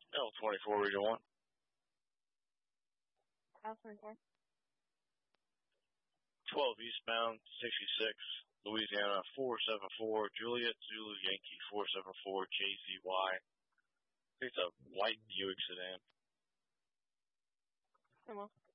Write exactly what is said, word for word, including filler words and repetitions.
L twenty-four, Region one. Alpha ten. twelve eastbound, sixty-six, Louisiana, four seven four, Juliet, Zulu, Yankee, four seven four, J Z Y. I think it's a white Buick sedan. Come on.